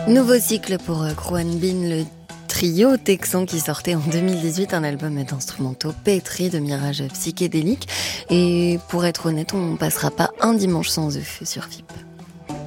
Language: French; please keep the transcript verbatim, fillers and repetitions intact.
Nouveau cycle pour Krouan Bin, le trio texan qui sortait en deux mille dix-huit un album d'instrumentaux pétri de mirages psychédéliques. Et pour être honnête, on ne passera pas un dimanche sans eux sur F I P.